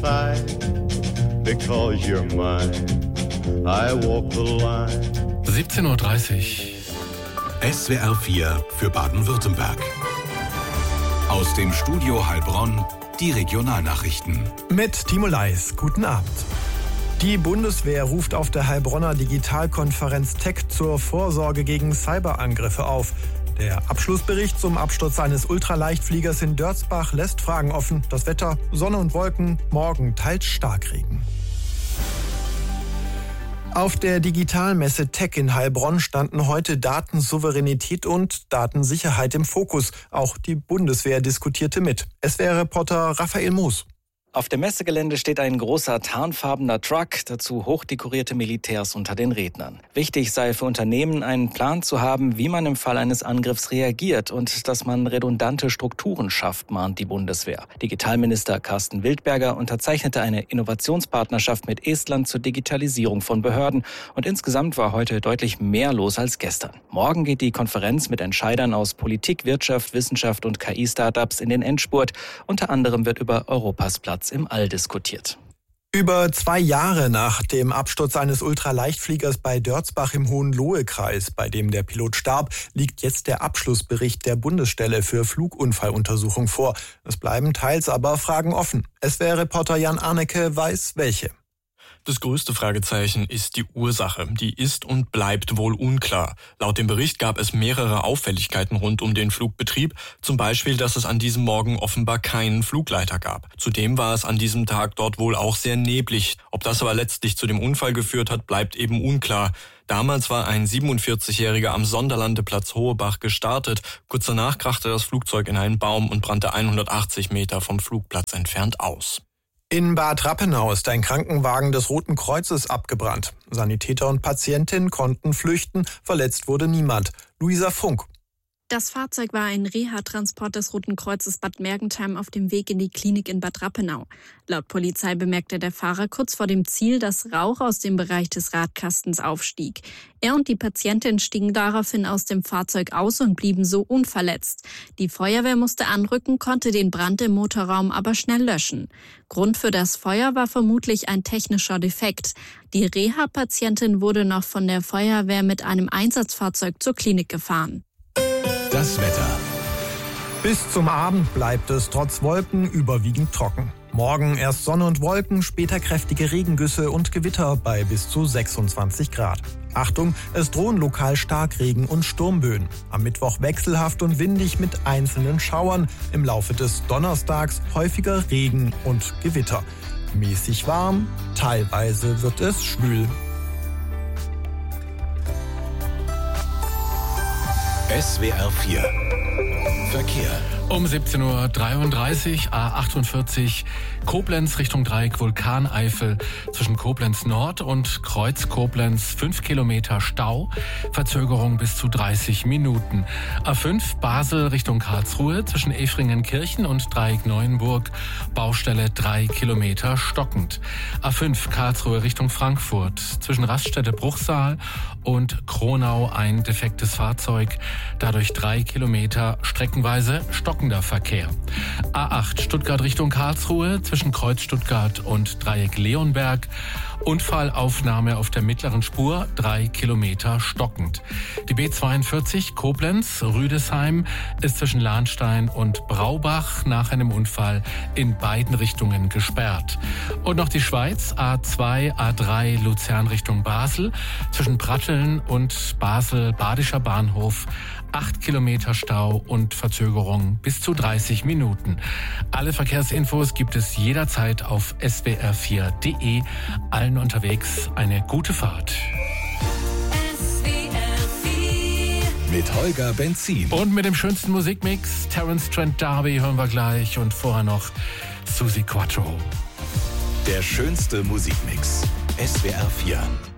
side, because you're mine. I walk the line. 17:30 Uhr. SWR 4 für Baden-Württemberg. Aus dem Studio Heilbronn die Regionalnachrichten. Mit Timo Leis, guten Abend. Die Bundeswehr ruft auf der Heilbronner Digitalkonferenz Tech zur Vorsorge gegen Cyberangriffe auf. Der Abschlussbericht zum Absturz eines Ultraleichtfliegers in Dörzbach lässt Fragen offen. Das Wetter, Sonne und Wolken, morgen teils Starkregen. Auf der Digitalmesse Tech in Heilbronn standen heute Datensouveränität und Datensicherheit im Fokus. Auch die Bundeswehr diskutierte mit. SWR-Reporter Raphael Moos. Auf dem Messegelände steht ein großer tarnfarbener Truck, dazu hochdekorierte Militärs unter den Rednern. Wichtig sei für Unternehmen, einen Plan zu haben, wie man im Fall eines Angriffs reagiert und dass man redundante Strukturen schafft, mahnt die Bundeswehr. Digitalminister Carsten Wildberger unterzeichnete eine Innovationspartnerschaft mit Estland zur Digitalisierung von Behörden und insgesamt war heute deutlich mehr los als gestern. Morgen geht die Konferenz mit Entscheidern aus Politik, Wirtschaft, Wissenschaft und KI-Startups in den Endspurt. Unter anderem wird über Europas Platz im All diskutiert. Über 2 Jahre nach dem Absturz eines Ultraleichtfliegers bei Dörzbach im Hohenlohe-Kreis, bei dem der Pilot starb, liegt jetzt der Abschlussbericht der Bundesstelle für Flugunfalluntersuchung vor. Es bleiben teils aber Fragen offen. SWR-Reporter Jan Arnecke weiß welche. Das größte Fragezeichen ist die Ursache. Die ist und bleibt wohl unklar. Laut dem Bericht gab es mehrere Auffälligkeiten rund um den Flugbetrieb. Zum Beispiel, dass es an diesem Morgen offenbar keinen Flugleiter gab. Zudem war es an diesem Tag dort wohl auch sehr neblig. Ob das aber letztlich zu dem Unfall geführt hat, bleibt eben unklar. Damals war ein 47-Jähriger am Sonderlandeplatz Hohebach gestartet. Kurz danach krachte das Flugzeug in einen Baum und brannte 180 Meter vom Flugplatz entfernt aus. In Bad Rappenau ist ein Krankenwagen des Roten Kreuzes abgebrannt. Sanitäter und Patientin konnten flüchten, verletzt wurde niemand. Luisa Funk. Das Fahrzeug war ein Reha-Transport des Roten Kreuzes Bad Mergentheim auf dem Weg in die Klinik in Bad Rappenau. Laut Polizei bemerkte der Fahrer kurz vor dem Ziel, dass Rauch aus dem Bereich des Radkastens aufstieg. Er und die Patientin stiegen daraufhin aus dem Fahrzeug aus und blieben so unverletzt. Die Feuerwehr musste anrücken, konnte den Brand im Motorraum aber schnell löschen. Grund für das Feuer war vermutlich ein technischer Defekt. Die Reha-Patientin wurde noch von der Feuerwehr mit einem Einsatzfahrzeug zur Klinik gefahren. Das Wetter. Bis zum Abend bleibt es trotz Wolken überwiegend trocken. Morgen erst Sonne und Wolken, später kräftige Regengüsse und Gewitter bei bis zu 26 Grad. Achtung, es drohen lokal Starkregen und Sturmböen. Am Mittwoch wechselhaft und windig mit einzelnen Schauern. Im Laufe des Donnerstags häufiger Regen und Gewitter. Mäßig warm, teilweise wird es schwül. SWR 4 Verkehr. Um 17:33 Uhr, A48, Koblenz Richtung Dreieck Vulkaneifel, zwischen Koblenz Nord und Kreuz Koblenz 5 Kilometer Stau, Verzögerung bis zu 30 Minuten. A5 Basel Richtung Karlsruhe, zwischen Efringenkirchen und Dreieck Neuenburg, Baustelle 3 Kilometer stockend. A5 Karlsruhe Richtung Frankfurt, zwischen Raststätte Bruchsal und Kronau ein defektes Fahrzeug, dadurch 3 Kilometer streckenweise stockender Verkehr. A8 Stuttgart Richtung Karlsruhe, zwischen Kreuz Stuttgart und Dreieck Leonberg, Unfallaufnahme auf der mittleren Spur, 3 Kilometer stockend. Die B42 Koblenz Rüdesheim ist zwischen Lahnstein und Braubach nach einem Unfall in beiden Richtungen gesperrt. Und noch die Schweiz, A2, A3 Luzern Richtung Basel, zwischen Pratteln und Basel Badischer Bahnhof, 8 Kilometer Stau und Verzögerung bis zu 30 Minuten. Alle Verkehrsinfos gibt es jederzeit auf swr4.de. Allen unterwegs eine gute Fahrt. Mit Holger Benzin. Und mit dem schönsten Musikmix, Terence Trent D'Arby hören wir gleich und vorher noch Suzi Quatro. Der schönste Musikmix. SWR 4.